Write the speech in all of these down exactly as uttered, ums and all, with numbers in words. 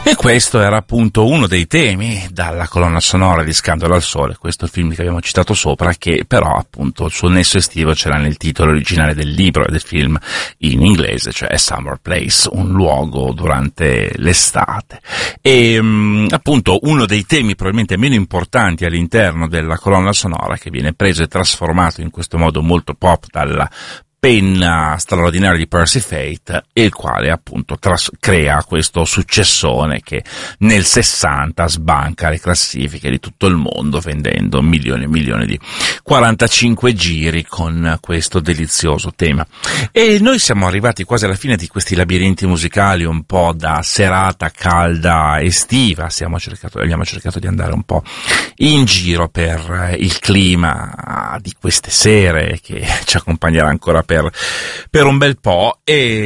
E questo era appunto uno dei temi dalla colonna sonora di Scandalo al Sole, questo film che abbiamo citato sopra, che però appunto il suo nesso estivo c'era nel titolo originale del libro e del film in inglese, cioè A Summer Place, un luogo durante l'estate. E mh, appunto uno dei temi probabilmente meno importanti all'interno della colonna sonora, che viene preso e trasformato in questo modo molto pop dalla penna straordinaria di Percy Fate, il quale appunto tras- crea questo successone che nel sessanta sbanca le classifiche di tutto il mondo, vendendo milioni e milioni di quarantacinque giri con questo delizioso tema. E noi siamo arrivati quasi alla fine di questi labirinti musicali un po' da serata calda estiva. Siamo cercato, abbiamo cercato di andare un po' in giro per il clima di queste sere che ci accompagnerà ancora Per, per un bel po',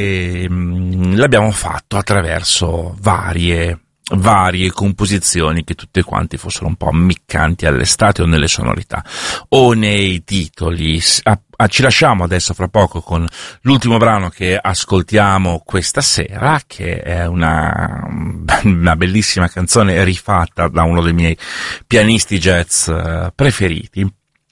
e mh, l'abbiamo fatto attraverso varie varie composizioni che tutte quanti fossero un po' ammiccanti all'estate o nelle sonorità o nei titoli. A, a, ci lasciamo adesso fra poco con l'ultimo brano che ascoltiamo questa sera, che è una, una bellissima canzone rifatta da uno dei miei pianisti jazz preferiti.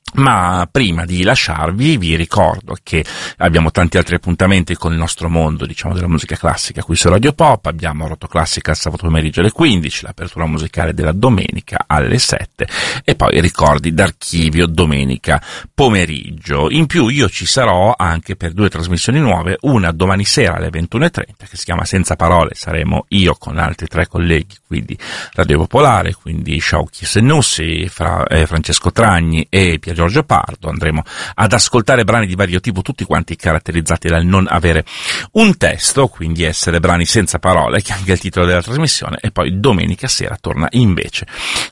Ma prima di lasciarvi vi ricordo che abbiamo tanti altri appuntamenti con il nostro mondo, diciamo, della musica classica qui su Radio Pop. Abbiamo Roto Classica il sabato pomeriggio alle quindici, l'apertura musicale della domenica alle sette e poi ricordi d'archivio domenica pomeriggio. In più io ci sarò anche per due trasmissioni nuove, una domani sera alle ventuno e trenta che si chiama Senza Parole, saremo io con altri tre colleghi qui di Radio Popolare, quindi Sciauchi Sennussi, Fra, eh, Francesco Tragni e Pier Giorgio Pardo. Andremo ad ascoltare brani di vario tipo, tutti quanti caratterizzati dal non avere un testo, quindi essere brani senza parole, che è anche il titolo della trasmissione. E poi domenica sera torna invece,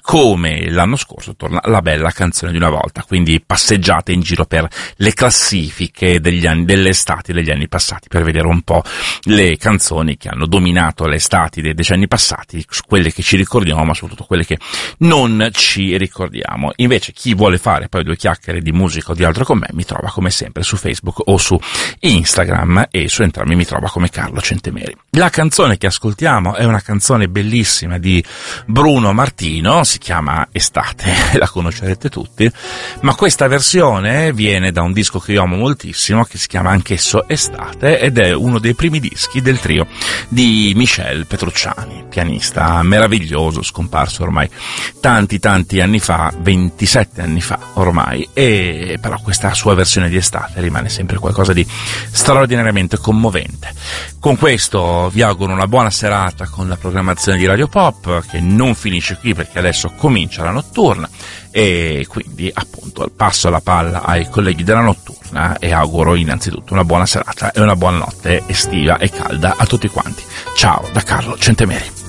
come l'anno scorso, torna la bella canzone di una volta, quindi passeggiate in giro per le classifiche degli anni, delle estati degli anni passati, per vedere un po' le canzoni che hanno dominato le estati dei decenni passati, quelle che ci ricordiamo, ma soprattutto quelle che non ci ricordiamo. Invece chi vuole fare poi due chiacchiere di musica o di altro con me mi trova come sempre su Facebook o su Instagram, e su entrambi mi trova come Carlo Centemeri. La canzone che ascoltiamo è una canzone bellissima di Bruno Martino, si chiama Estate, la conoscerete tutti, ma questa versione viene da un disco che io amo moltissimo, che si chiama anch'esso Estate, ed è uno dei primi dischi del trio di Michel Petrucciani, pianista meraviglioso, scomparso ormai tanti tanti anni fa, ventisette anni fa ormai, e però questa sua versione di Estate rimane sempre qualcosa di straordinariamente commovente. Con questo vi auguro una buona serata con la programmazione di Radio Pop, che non finisce qui perché adesso comincia la notturna, e quindi appunto passo la palla ai colleghi della notturna e auguro innanzitutto una buona serata e una buona notte estiva e calda a tutti quanti. Ciao da Carlo Centemeri.